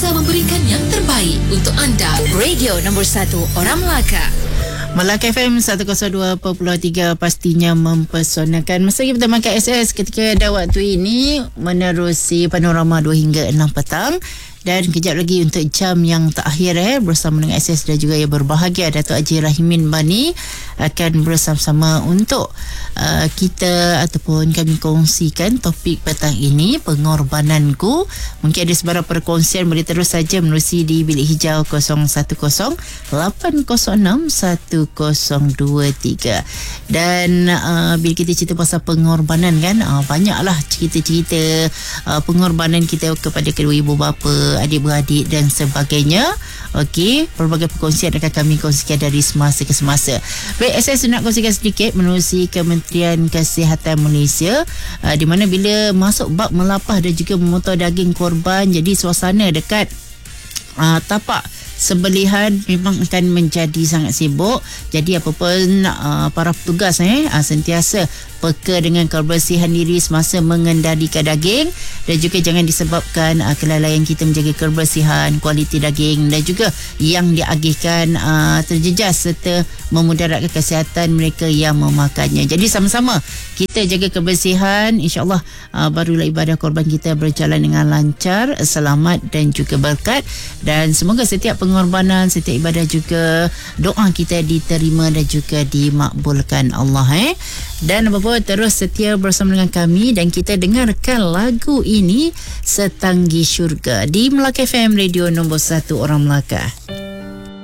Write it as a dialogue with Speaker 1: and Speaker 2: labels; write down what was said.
Speaker 1: Melaka memberikan yang terbaik untuk anda. Radio nombor 1 orang Melaka.
Speaker 2: Melaka FM 102.3 pastinya mempesonakan. Masa kita makan SS ketika ada waktu ini menerusi panorama 2 hingga 6 petang. Dan kejap lagi untuk jam yang terakhir bersama dengan SS dan juga yang berbahagia Datuk Haji Rahimin Bani akan bersama-sama untuk kita ataupun kami kongsikan topik petang ini, pengorbananku. Mungkin ada sebarang perkongsian, boleh terus saja menerusi di bilik hijau 010-806-1023. Dan bila kita cerita pasal pengorbanan kan, banyaklah cerita-cerita pengorbanan kita kepada kedua ibu bapa, adik-beradik dan sebagainya. Okey, pelbagai perkongsian akan kami kongsikan dari semasa ke semasa. Baik, saya nak kongsikan sedikit menerusi Kementerian Kesihatan Malaysia, di mana bila masuk bab melapah dan juga memotong daging korban, jadi suasana dekat tapak sembelihan memang akan menjadi sangat sibuk. Jadi apapun para petugas sentiasa peka dengan kebersihan diri semasa mengendalikan daging, dan juga jangan disebabkan kelalaian kita menjaga kebersihan, kualiti daging dan juga yang diagihkan terjejas serta memudaratkan kesihatan mereka yang memakannya. Jadi sama-sama kita jaga kebersihan, insya-Allah barulah ibadah korban kita berjalan dengan lancar, selamat dan juga berkat. Dan semoga setiap pengorbanan, setiap ibadah juga doa kita diterima dan juga dimakbulkan Allah. Dan apa-apa terus setia bersama dengan kami dan kita dengarkan lagu ini, Setanggi Syurga di Melaka FM, radio nombor 1 orang Melaka.